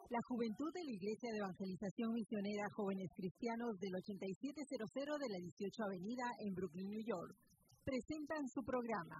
La juventud de la Iglesia de Evangelización Misionera Jóvenes Cristianos del 8700 de la 18 Avenida en Brooklyn, New York, presentan su programa.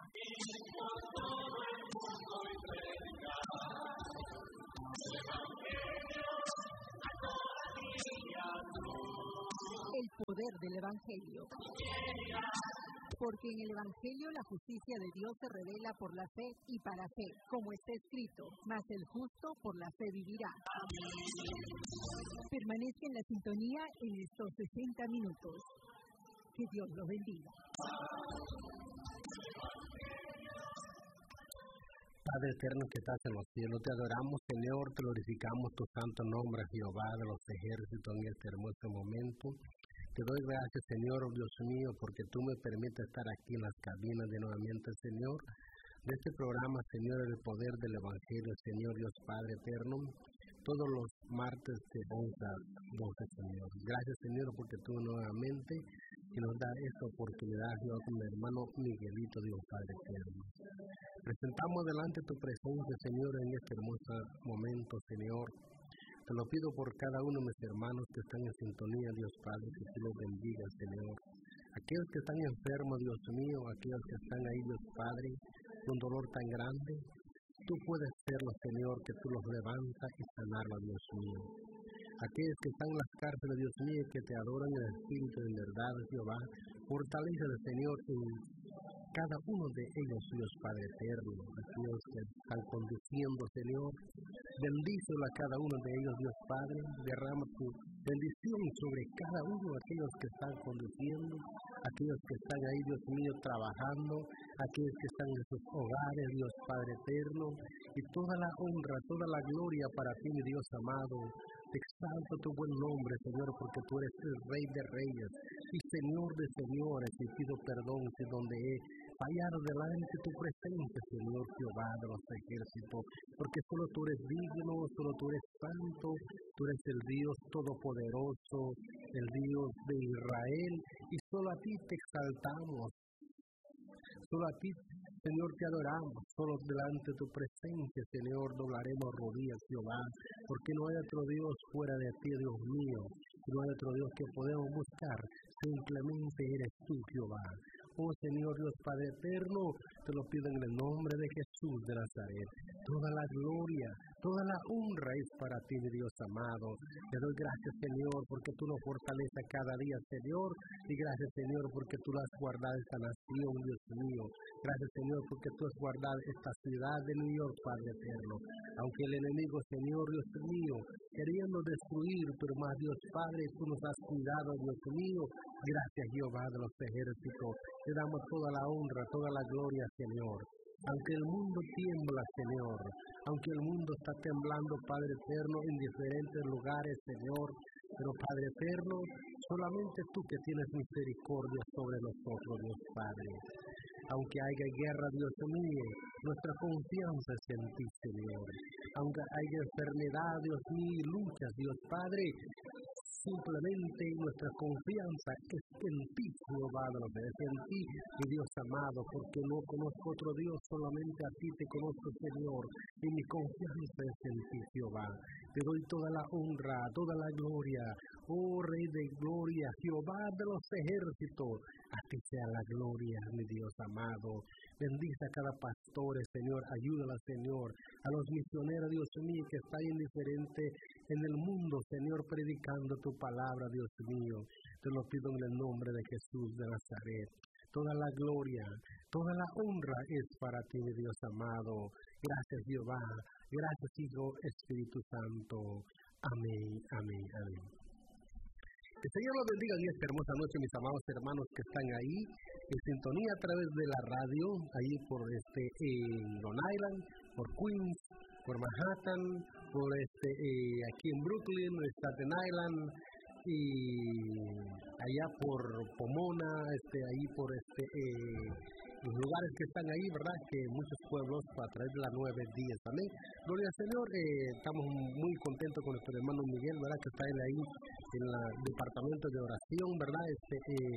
El poder del Evangelio. Porque en el Evangelio la justicia de Dios se revela por la fe y para fe, como está escrito, mas el justo por la fe vivirá. Permanezca en la sintonía en estos 60 minutos. Que Dios los bendiga. Padre eterno que estás en los cielos, te adoramos, Señor, te glorificamos tu santo nombre, Jehová de los ejércitos, en este hermoso momento. Te doy gracias, Señor, Dios mío, porque tú me permites estar aquí en las cabinas de nuevamente, Señor, de este programa, Señor, el poder del Evangelio, Señor, Dios Padre eterno, todos los martes de 11 a 12, Señor. Gracias, Señor, porque tú nuevamente nos da esta oportunidad, Dios, con mi hermano Miguelito, Dios Padre eterno. Presentamos delante tu presencia, Señor, en este hermoso momento, Señor. Te lo pido por cada uno de mis hermanos que están en sintonía, Dios Padre, que tú los bendiga, Señor. Aquellos que están enfermos, Dios mío, aquellos que están ahí, Dios Padre, con dolor tan grande, tú puedes serlo, Señor, que tú los levantas y sanarlos, Dios mío. Aquellos que están en las cárceles, Dios mío, que te adoran en el Espíritu y en verdad, Jehová, fortalece, Señor, en cada uno de ellos, Dios Padre eterno, aquellos que están conduciendo, Señor, bendícelo a cada uno de ellos, Dios Padre, derrama tu bendición sobre cada uno de aquellos que están conduciendo, aquellos que están ahí, Dios mío, trabajando, aquellos que están en sus hogares, Dios Padre eterno, y toda la honra, toda la gloria para ti, mi Dios amado. Te exalto tu buen nombre, Señor, porque tú eres el Rey de Reyes y Señor de Señores, y pido perdón si donde he fallado delante de tu presencia, Señor Jehová de los ejércitos, porque solo tú eres digno, solo tú eres santo, tú eres el Dios todopoderoso, el Dios de Israel, y solo a ti te exaltamos. Solo a ti, Señor, te adoramos, solo delante de tu presencia, Señor, doblaremos rodillas, Jehová, porque no hay otro Dios fuera de ti, Dios mío, no hay otro Dios que podemos buscar, simplemente eres tú, Jehová. Oh Señor Dios Padre eterno, te lo pido en el nombre de Jesús de Nazaret. Toda la gloria, toda la honra es para ti, mi Dios amado. Te doy gracias, Señor, porque tú nos fortaleces cada día, Señor. Y gracias, Señor, porque tú has guardado esta nación, Dios mío. Gracias, Señor, porque tú has guardado esta ciudad de New York, Padre eterno. Aunque el enemigo, Señor, Dios mío, queriendo destruir, pero más, Dios Padre, tú nos has cuidado, Dios mío. Gracias, Jehová de los ejércitos. Te damos toda la honra, toda la gloria, Señor. Aunque el mundo tiembla, Señor, aunque el mundo está temblando, Padre eterno, en diferentes lugares, Señor, pero Padre eterno, solamente tú que tienes misericordia sobre nosotros, Dios Padre. Aunque haya guerra, Dios mío, nuestra confianza es en ti, Señor. Aunque haya enfermedad, Dios mío, y luchas, Dios Padre, simplemente nuestra confianza es en ti, Jehová, es en ti, mi Dios amado, porque no conozco otro Dios, solamente a ti te conozco, Señor, y mi confianza es en ti, Jehová. Te doy toda la honra, toda la gloria, oh Rey de gloria, Jehová de los ejércitos, a ti sea la gloria, mi Dios amado. Bendice a cada pastor, Señor, ayúdala, Señor, a los misioneros, Dios mío, que están indiferentes en el mundo, Señor, predicando tu palabra, Dios mío. Te lo pido en el nombre de Jesús de Nazaret. Toda la gloria, toda la honra es para ti, mi Dios amado. Gracias, Jehová. Gracias, Hijo, Espíritu Santo. Amén, amén, amén. El Señor los bendiga en esta hermosa noche, mis amados hermanos que están ahí en sintonía a través de la radio, ahí por en Long Island, por Queens, por Manhattan, por aquí en Brooklyn, Staten Island, y allá por Pomona, ahí por los lugares que están ahí, ¿verdad? Que muchos pueblos a través de la 910, amén. Gloria al Señor, estamos muy contentos con nuestro hermano Miguel, ¿verdad? Que está él ahí en el departamento de oración, ¿verdad?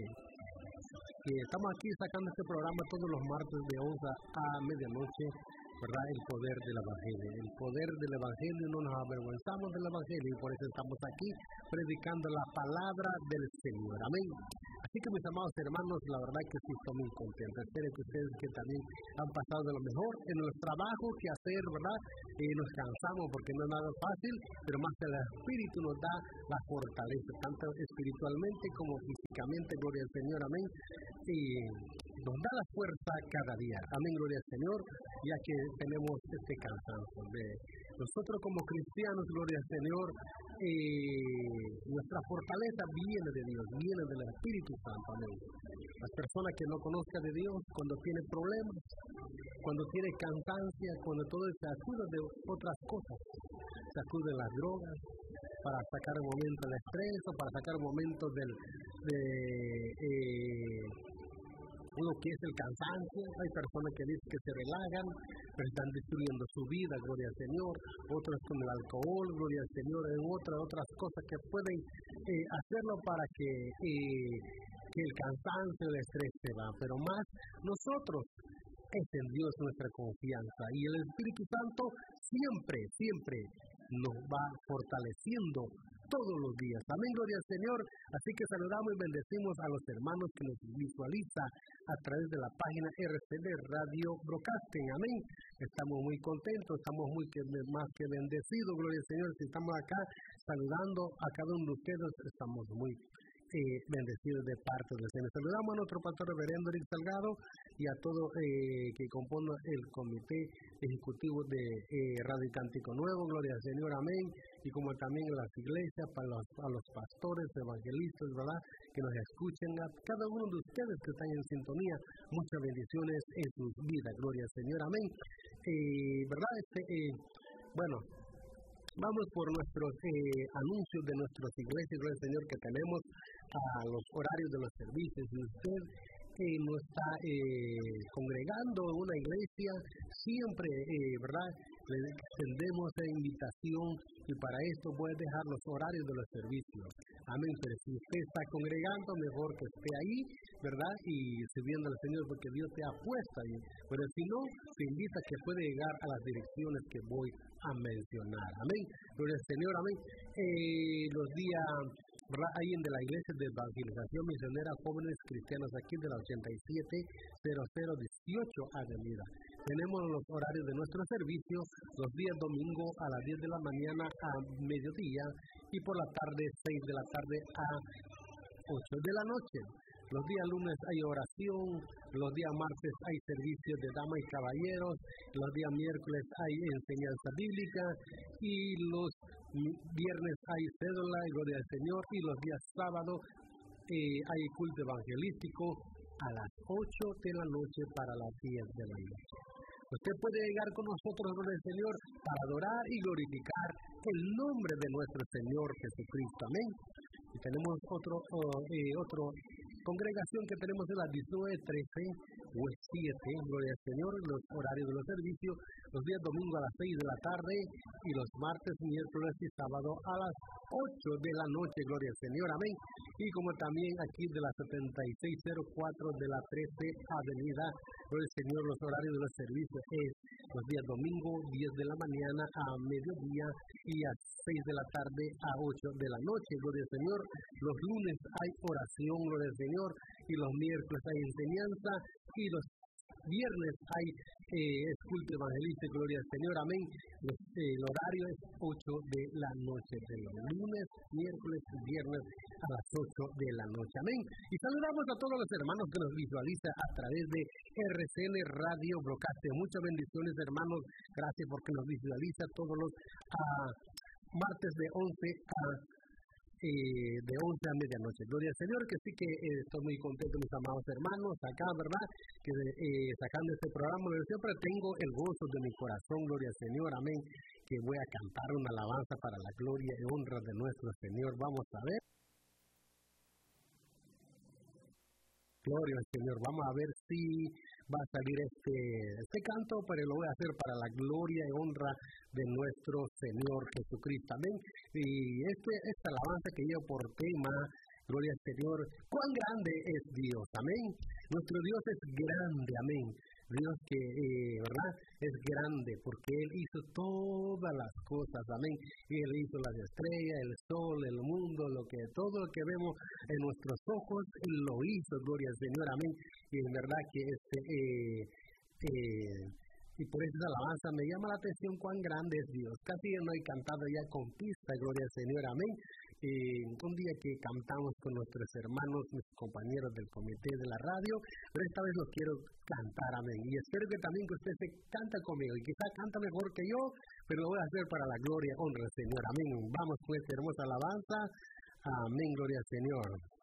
Que estamos aquí sacando este programa todos los martes de 11 a medianoche ¿verdad? El poder del Evangelio. El poder del Evangelio, no nos avergonzamos del Evangelio y por eso estamos aquí predicando la palabra del Señor. Amén. Así que mis amados hermanos, la verdad que sí estoy muy contento. Espero que ustedes que también han pasado de lo mejor en los trabajos que hacer, ¿verdad? Nos cansamos porque no es nada fácil, pero más que el Espíritu nos da la fortaleza, tanto espiritualmente como físicamente, gloria al Señor, amén. Y nos da la fuerza cada día, amén, gloria al Señor, ya que tenemos este cansancio. Nosotros como cristianos, gloria al Señor, nuestra fortaleza viene de Dios, viene del Espíritu Santo, amén. Las personas que no conozcan de Dios, cuando tienen problemas, cuando tienen cansancia, cuando todo se acude de otras cosas, se acude de las drogas, para sacar un momento del estrés, o para sacar un momento lo que es el cansancio. Hay personas que dicen que se relajan, pero están destruyendo su vida, gloria al Señor. Otros con el alcohol, gloria al Señor, en otras cosas que pueden hacerlo para que el cansancio, el estrés se va. Pero más nosotros, es en Dios nuestra confianza, y el Espíritu Santo siempre nos va fortaleciendo todos los días. Amén, gloria al Señor. Así que saludamos y bendecimos a los hermanos que nos visualiza a través de la página RCD Radio Broadcasting. Amén. Estamos muy contentos, estamos más que bendecidos, gloria al Señor. Si estamos acá saludando a cada uno de ustedes, estamos muy bendecidos de parte del Señor. Saludamos a nuestro pastor reverendo Eric Salgado y a todos que componen el comité ejecutivo de Radio Cántico Nuevo, gloria al Señor, amén, y como también a las iglesias, a los pastores, evangelistas, ¿verdad?, que nos escuchen, a cada uno de ustedes que están en sintonía, muchas bendiciones en sus vidas, gloria al Señor, amén. ¿Verdad? Bueno, vamos por nuestros anuncios de nuestras iglesias, gloria al Señor, que tenemos a los horarios de los servicios. Si usted no está congregando en una iglesia, siempre, ¿verdad?, le extendemos la invitación, y para esto voy a dejar los horarios de los servicios. Amén. Pero si usted está congregando, mejor que esté ahí, ¿verdad?, y sirviendo al Señor, porque Dios te ha puesto ahí. Pero si no, te invita a que puede llegar a las direcciones que voy a mencionar. Amén. Gloria al Señor, amén. Los días, ¿verdad?, ahí en de la Iglesia de Evangelización Misionera Jóvenes Cristianos, aquí de la 870018 Avenida. Tenemos los horarios de nuestro servicio, los días domingo a las 10 de la mañana a mediodía, y por la tarde 6 de la tarde a 8 de la noche. Los días lunes hay oración, los días martes hay servicios de damas y caballeros, los días miércoles hay enseñanza bíblica, y los viernes hay cédula, gloria al Señor, y los días sábados hay culto evangelístico a las 8 de la noche para las 10 de la noche. Usted puede llegar con nosotros, gloria al Señor, para adorar y glorificar el nombre de nuestro Señor Jesucristo. Amén. Y tenemos otra congregación que tenemos en la 1913 West 7, gloria al Señor, los horarios de los servicios, los días domingo a las 6 de la tarde, y los martes, miércoles y sábado a las 8 de la noche, gloria al Señor, amén. Y como también aquí de la 7604 de la 13 Avenida, gloria al Señor, los horarios de los servicios es los días domingo 10 de la mañana a mediodía, y a 6 de la tarde a 8 de la noche, gloria al Señor. Los lunes hay oración, gloria al Señor, y los miércoles hay enseñanza, y los viernes hay culto evangelista, gloria al Señor, amén. El horario es 8 de la noche, de los lunes, miércoles y viernes a las 8 de la noche, amén. Y saludamos a todos los hermanos que nos visualizan a través de RCN Radio Broadcasting. Muchas bendiciones, hermanos, gracias porque nos visualiza todos los martes de 11 a medianoche. Gloria al Señor, que sí que estoy muy contento, mis amados hermanos, acá, ¿verdad?, que sacando este programa, siempre tengo el gozo de mi corazón, gloria al Señor, amén, que voy a cantar una alabanza para la gloria y honra de nuestro Señor. Vamos a ver. Gloria al Señor, vamos a ver si va a salir este canto, pero lo voy a hacer para la gloria y honra de nuestro Señor Jesucristo, amén. Y esta alabanza que llevo por tema, gloria al Señor, cuán grande es Dios, amén. Nuestro Dios es grande, amén. Dios que, ¿verdad? Es grande porque Él hizo todas las cosas, amén. Y Él hizo las estrellas, el sol, el mundo, todo lo que vemos en nuestros ojos, Él lo hizo, gloria al Señor, amén. Y es verdad que y por esa alabanza me llama la atención cuán grande es Dios. Casi no he cantado ya con pista, gloria al Señor, amén. Un día que cantamos con nuestros hermanos, mis compañeros del comité de la radio, pero esta vez lo quiero cantar, amén. Y espero que también que usted se canta conmigo, y quizá canta mejor que yo, pero lo voy a hacer para la gloria, honra al Señor, amén. Vamos con esta hermosa alabanza, amén, gloria al Señor.